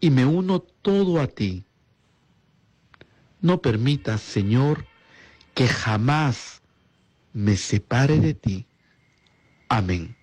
y me uno todo a ti. No permitas, Señor, que jamás me separe de ti. Amén.